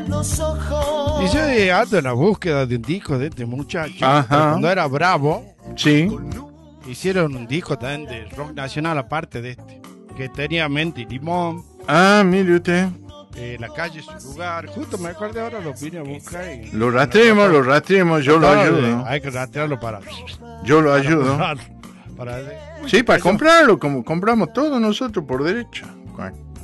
Y yo ando en la búsqueda de un disco de este muchacho. Ajá. Cuando era Bravo, Sí. hicieron un disco también de rock nacional aparte de este. Que tenía Mente y Limón, Ah, mire usted. La Calle Su Lugar. Justo me acordé ahora, lo vine a buscar. Y Lo rastremos, yo lo ayudo. Hay que rastrearlo para... Yo lo ayudo. para Sí, para eso- comprarlo, como compramos todos nosotros por derecho.